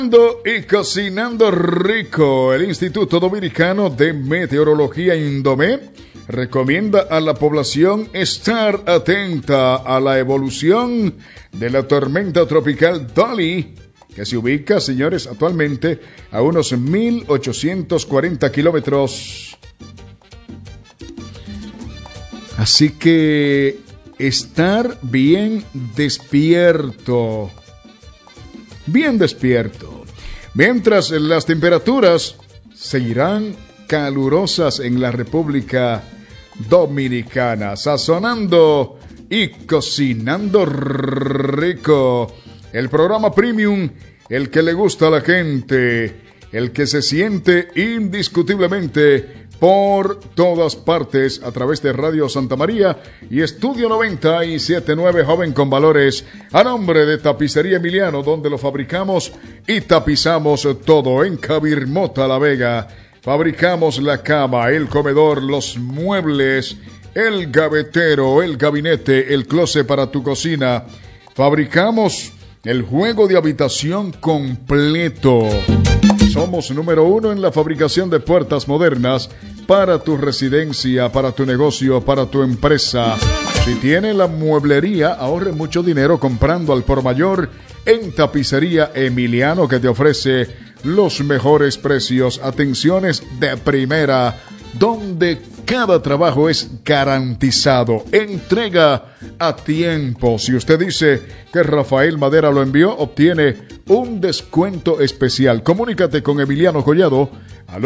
Y cocinando rico, el Instituto Dominicano de Meteorología Indomé recomienda a la población estar atenta a la evolución de la tormenta tropical Dolly, que se ubica, señores, actualmente a unos 1.840 kilómetros. Así que estar bien despierto. Bien despierto. Mientras las temperaturas seguirán calurosas en la República Dominicana, sazonando y cocinando rico. El programa premium, el que le gusta a la gente, el que se siente indiscutiblemente por todas partes a través de Radio Santa María y Estudio 97.9 Joven con Valores, a nombre de Tapicería Emiliano, donde lo fabricamos y tapizamos todo en Cabirmota, La Vega. Fabricamos la cama, el comedor, los muebles, el gavetero, el gabinete, el closet para tu cocina. Fabricamos el juego de habitación completo. Somos número 1 en la fabricación de puertas modernas para tu residencia, para tu negocio, para tu empresa. Si tiene la mueblería, ahorre mucho dinero comprando al por mayor en Tapicería Emiliano, que te ofrece los mejores precios, atenciones de primera, donde cada trabajo es garantizado, entrega a tiempo. Si usted dice que Rafael Madera lo envió, obtiene un descuento especial. Comunícate con Emiliano Collado al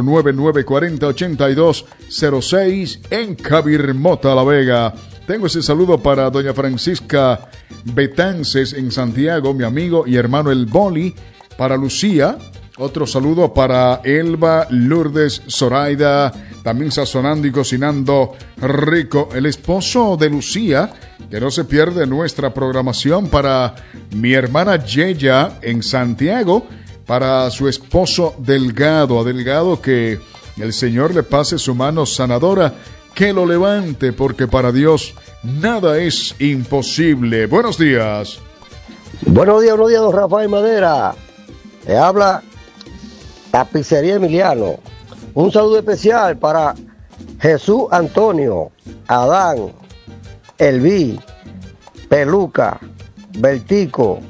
809-940-8206 en Cabirmota, La Vega. Tengo ese saludo para doña Francisca Betances en Santiago, mi amigo y hermano El Boli. Para Lucía, otro saludo para Elba, Lourdes, Zoraida, también sazonando y cocinando rico. El esposo de Lucía, que no se pierde nuestra programación. Para mi hermana Yeya en Santiago, para su esposo Delgado, a Delgado que el Señor le pase su mano sanadora, que lo levante, porque para Dios nada es imposible. Buenos días. Buenos días, don Rafael Madera. Le habla Tapicería Emiliano. Un saludo especial para Jesús Antonio, Adán, Elví, Peluca, Bertico,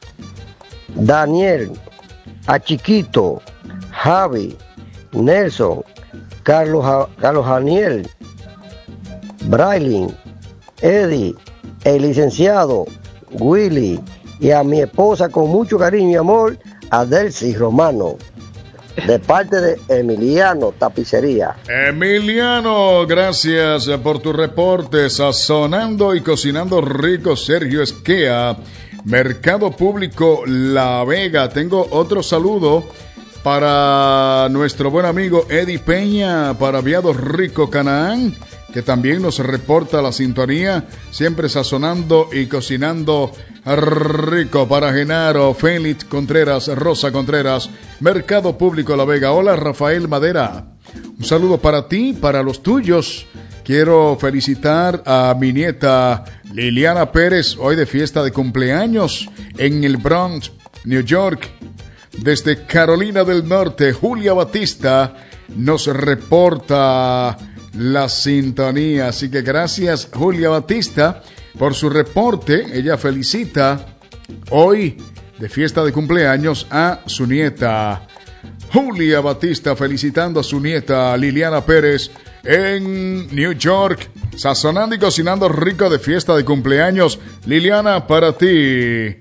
Daniel, a Chiquito, Javi, Nelson, Carlos Daniel, Brailin, Eddie, el licenciado Willy, y a mi esposa con mucho cariño y amor, Adelcy Romano, de parte de Emiliano Tapicería. Emiliano, gracias por tu reporte. Sazonando y cocinando rico, Sergio Esquea, Mercado Público La Vega. Tengo otro saludo para nuestro buen amigo Eddie Peña, para Viado Rico Canaán, que también nos reporta la sintonía, siempre sazonando y cocinando rico. Para Genaro, Félix Contreras, Rosa Contreras, Mercado Público La Vega. Hola, Rafael Madera. Un saludo para ti, para los tuyos. Quiero felicitar a mi nieta Liliana Pérez, hoy de fiesta de cumpleaños en el Bronx, New York. Desde Carolina del Norte, Julia Batista nos reporta la sintonía. Así que gracias, Julia Batista, por su reporte. Ella felicita hoy de fiesta de cumpleaños a su nieta Julia Batista, felicitando a su nieta Liliana Pérez en New York, sazonando y cocinando rico de fiesta de cumpleaños. Liliana, para ti.